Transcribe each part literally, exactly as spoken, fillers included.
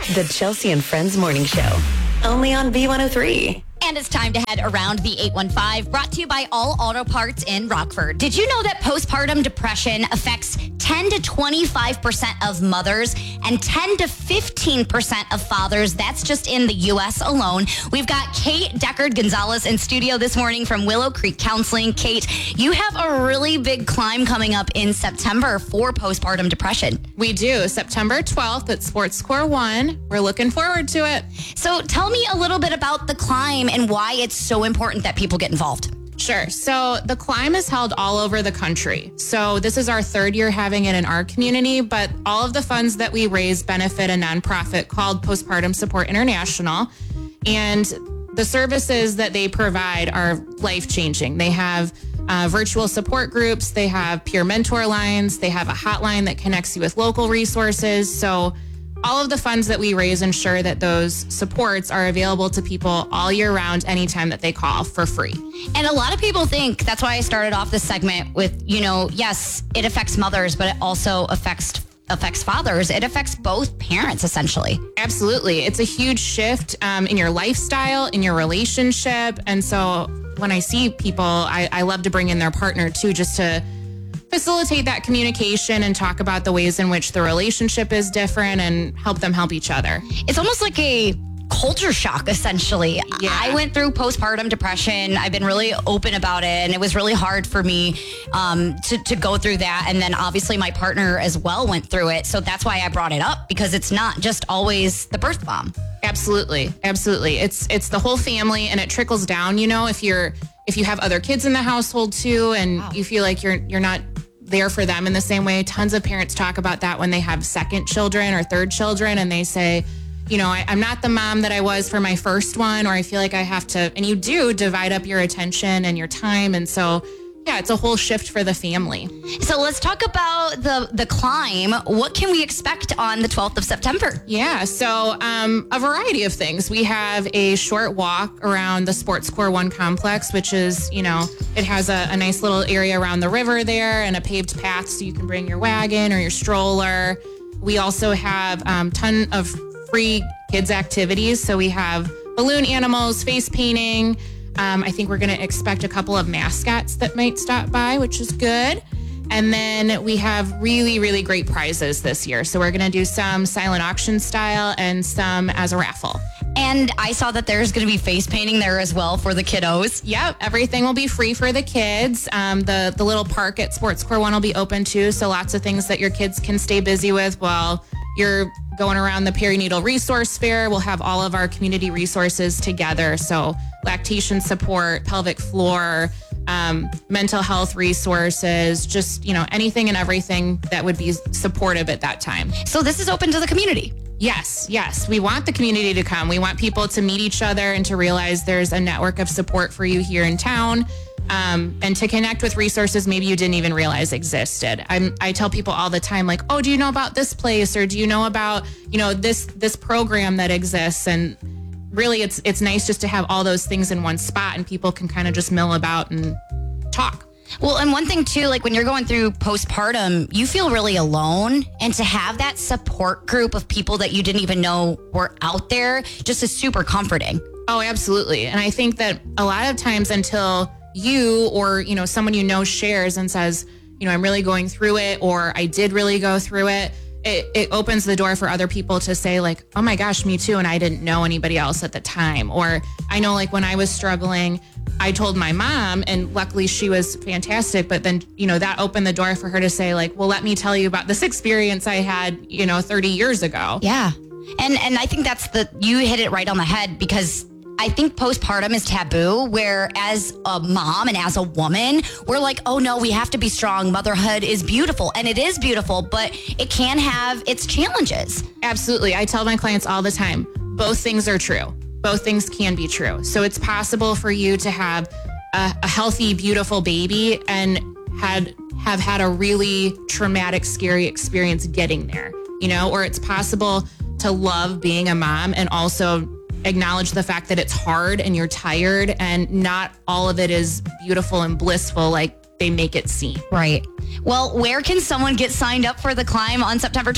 The Chelsea and Friends Morning Show. Only on B one oh three. And it's time to head around the eight one five, brought to you by All Auto Parts in Rockford. Did you know that postpartum depression affects ten to twenty-five percent of mothers and ten to fifteen percent of fathers? That's just in the U S alone. We've got Kate Deckard-Gonzalez in studio this morning from Willow Creek Counseling. Kate, you have a really big climb coming up in September for postpartum depression. We do. September twelfth at Sports Core One. We're looking forward to it. So tell me a little bit about the climb and why it's so important that people get involved. Sure. So the climb is held all over the country. So this is our third year having it in our community, but all of the funds that we raise benefit a nonprofit called Postpartum Support International. And the services that they provide are life-changing. They have uh, virtual support groups. They have peer mentor lines. They have a hotline that connects you with local resources. So all of the funds that we raise ensure that those supports are available to people all year round, anytime that they call for free. And a lot of people think, that's why I started off this segment with, you know, yes, it affects mothers, but it also affects affects fathers. It affects both parents, essentially. Absolutely. It's a huge shift um, in your lifestyle, in your relationship. And so when I see people, I, I love to bring in their partner too, just to facilitate that communication and talk about the ways in which the relationship is different and help them help each other. It's almost like a culture shock, essentially. Yeah. I went through postpartum depression. I've been really open about it, and it was really hard for me um, to, to go through that. And then obviously my partner as well went through it. So that's why I brought it up, because it's not just always the birth mom. Absolutely. Absolutely. It's it's the whole family, and it trickles down, you know, if you're if you have other kids in the household too, and wow. you feel like you're you're not there for them in the same way. Tons of parents talk about that when they have second children or third children, and they say, you know, I, I'm not the mom that I was for my first one, or I feel like I have to, and you do divide up your attention and your time. And so, yeah, it's a whole shift for the family. So let's talk about the, the climb. What can we expect on the twelfth of September? Yeah, so um, a variety of things. We have a short walk around the Sports Core One complex, which is, you know, it has a, a nice little area around the river there and a paved path so you can bring your wagon or your stroller. We also have a um, ton of free kids activities. So we have balloon animals, face painting. Um, I think we're going to expect a couple of mascots that might stop by, which is good. And then we have really, really great prizes this year. So we're going to do some silent auction style and some as a raffle. And I saw that there's going to be face painting there as well for the kiddos. Yep. Everything will be free for the kids. Um, the, the little park at Sports Core One will be open too. So lots of things that your kids can stay busy with while you're going around the perinatal resource fair. We'll have all of our community resources together. So lactation support, pelvic floor, um, mental health resources, just, you know, anything and everything that would be supportive at that time. So this is open to the community. Yes, yes. We want the community to come. We want people to meet each other and to realize there's a network of support for you here in town. Um, and to connect with resources maybe you didn't even realize existed. I'm, I tell people all the time, like, oh, do you know about this place? Or do you know about, you know, this this program that exists? And really, it's it's nice just to have all those things in one spot, and people can kind of just mill about and talk. Well, and one thing too, like when you're going through postpartum, you feel really alone. And to have that support group of people that you didn't even know were out there just is super comforting. Oh, absolutely. And I think that a lot of times until you or, you know, someone you know shares and says, you know, I'm really going through it, or I did really go through it, it, it opens the door for other people to say like, oh my gosh, me too. And I didn't know anybody else at the time. Or I know like when I was struggling, I told my mom, and luckily she was fantastic. But then, you know, that opened the door for her to say like, well, let me tell you about this experience I had, you know, thirty years ago. Yeah. And, and I think that's the, you hit it right on the head, because I think postpartum is taboo, where as a mom and as a woman, we're like, oh no, we have to be strong. Motherhood is beautiful. And it is beautiful, but it can have its challenges. Absolutely. I tell my clients all the time, both things are true. Both things can be true. So it's possible for you to have a, a healthy, beautiful baby and had have had a really traumatic, scary experience getting there, you know, or it's possible to love being a mom and also acknowledge the fact that it's hard and you're tired, and not all of it is beautiful and blissful like they make it seem. Right. Well, where can someone get signed up for the climb on September twelfth?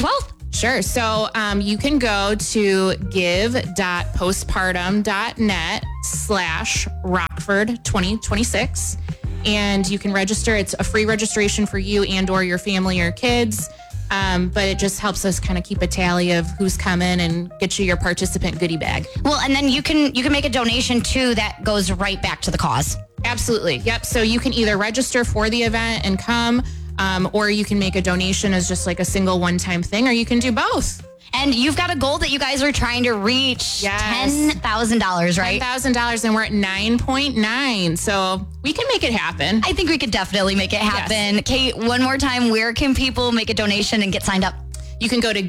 Sure. So um, you can go to give.postpartum.net slash Rockford twenty twenty-six, and you can register. It's a free registration for you and or your family or kids. Um, but it just helps us kind of keep a tally of who's coming and get you your participant goodie bag. Well, and then you can you can make a donation too that goes right back to the cause. Absolutely. Yep. So you can either register for the event and come, um, or you can make a donation as just like a single one-time thing, or you can do both. And you've got a goal that you guys are trying to reach. Yes. ten thousand dollars, right? ten thousand dollars, and we're at nine point nine. So we can make it happen. I think we could definitely make it happen. Yes. Kate, one more time, where can people make a donation and get signed up? You can go to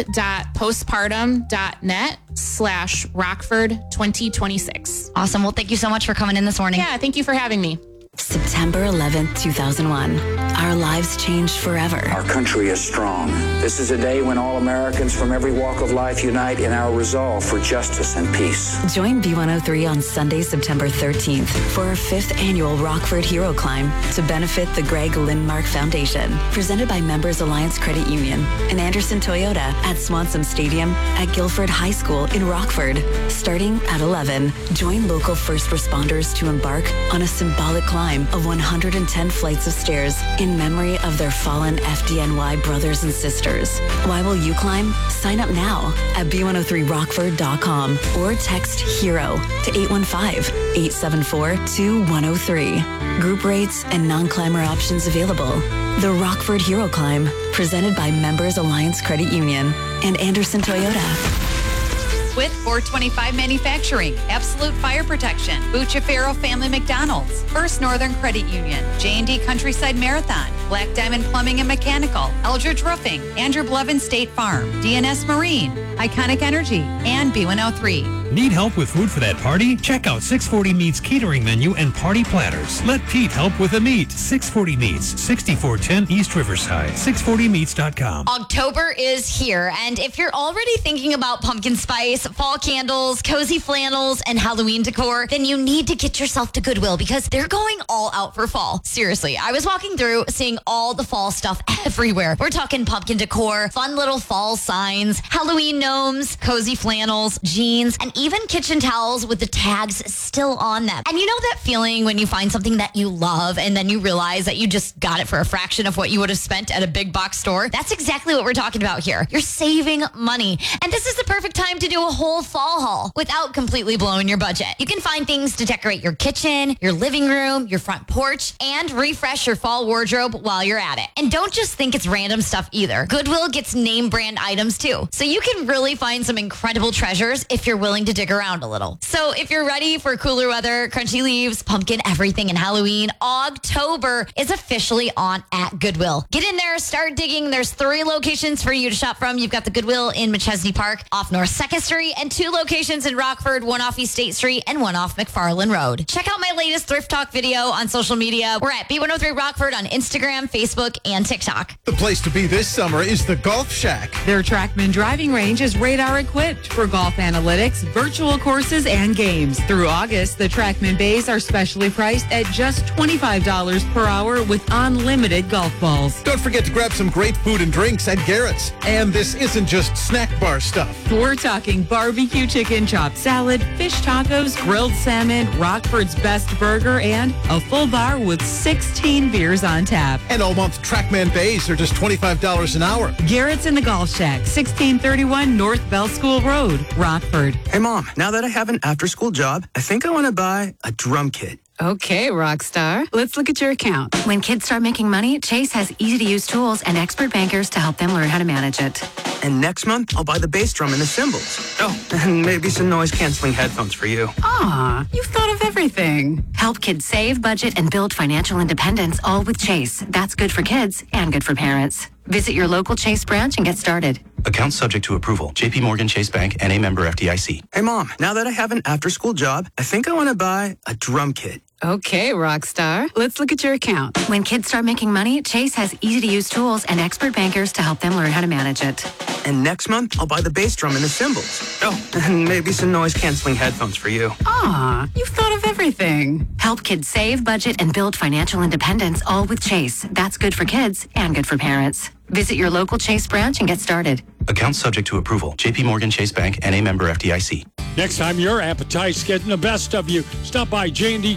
give.postpartum.net slash Rockford twenty twenty-six. Awesome. Well, thank you so much for coming in this morning. Yeah, thank you for having me. September eleventh, two thousand one. Our lives changed forever. Our country is strong. This is a day when all Americans from every walk of life unite in our resolve for justice and peace. Join B one oh three on Sunday, September thirteenth for our fifth annual Rockford Hero Climb to benefit the Greg Lindmark Foundation. Presented by Members Alliance Credit Union and Anderson Toyota at Swanson Stadium at Guilford High School in Rockford. Starting at eleven, join local first responders to embark on a symbolic climb of one hundred ten flights of stairs in memory of their fallen F D N Y brothers and sisters. Why will you climb? Sign up now at B one oh three rockford dot com or text HERO to eight one five, eight seven four, two one oh three. Group rates and non-climber options available. The Rockford Hero Climb, presented by Members Alliance Credit Union and Anderson Toyota. With four twenty-five Manufacturing, Absolute Fire Protection, Bucciafero Family McDonald's, First Northern Credit Union, J and D Countryside Marathon, Black Diamond Plumbing and Mechanical, Eldridge Roofing, Andrew Blevin State Farm, D N S Marine, Iconic Energy, and B one oh three. Need help with food for that party? Check out six forty Meats catering menu and party platters. Let Pete help with the meat. six forty Meats, sixty-four ten East Riverside, six forty meats dot com. October is here, and if you're already thinking about pumpkin spice, fall candles, cozy flannels, and Halloween decor, then you need to get yourself to Goodwill because they're going all out for fall. Seriously, I was walking through seeing all the fall stuff everywhere. We're talking pumpkin decor, fun little fall signs, Halloween gnomes, cozy flannels, jeans, and even kitchen towels with the tags still on them. And you know that feeling when you find something that you love and then you realize that you just got it for a fraction of what you would have spent at a big box store? That's exactly what we're talking about here. You're saving money. And this is the perfect time to do a whole fall haul without completely blowing your budget. You can find things to decorate your kitchen, your living room, your front porch, and refresh your fall wardrobe while you're at it. And don't just think it's random stuff either. Goodwill gets name brand items too. So you can really find some incredible treasures if you're willing to dig around a little. So if you're ready for cooler weather, crunchy leaves, pumpkin everything, and Halloween, October is officially on at Goodwill. Get in there, start digging. There's three locations for you to shop from. You've got the Goodwill in Machesney Park off North second Street and two locations in Rockford, one off East State Street and one off McFarland Road. Check out my latest Thrift Talk video on social media. We're at B one oh three Rockford on Instagram, Facebook, and TikTok. The place to be this summer is the Golf Shack. Their TrackMan driving range is radar equipped for golf analytics, virtual courses, and games. Through August, the TrackMan bays are specially priced at just twenty-five dollars per hour with unlimited golf balls. Don't forget to grab some great food and drinks at Garrett's. And this isn't just snack bar stuff. We're talking barbecue chicken, chopped salad, fish tacos, grilled salmon, Rockford's best burger, and a full bar with sixteen beers on tap. And all month TrackMan bays are just twenty-five dollars an hour. Garrett's in the Golf Shack, sixteen thirty-one North Bell School Road, Rockford. Hey, Mom, now that I have an after-school job, I think I want to buy a drum kit. Okay, Rockstar. Let's look at your account. When kids start making money, Chase has easy-to-use tools and expert bankers to help them learn how to manage it. And next month, I'll buy the bass drum and the cymbals. Oh, and maybe some noise-canceling headphones for you. Aw, you've thought of everything. Help kids save, budget, and build financial independence, all with Chase. That's good for kids and good for parents. Visit your local Chase branch and get started. Account subject to approval. J P Morgan Chase Bank, N A member F D I C. Hey, Mom, now that I have an after-school job, I think I want to buy a drum kit. Okay, Rockstar. Let's look at your account. When kids start making money, Chase has easy-to-use tools and expert bankers to help them learn how to manage it. And next month, I'll buy the bass drum and the cymbals. Oh, and maybe some noise-canceling headphones for you. Aw, you've thought of everything. Help kids save, budget, and build financial independence, all with Chase. That's good for kids and good for parents. Visit your local Chase branch and get started. Accounts subject to approval. J P Morgan Chase Bank, N A member F D I C. Next time your appetite's getting the best of you, stop by J and D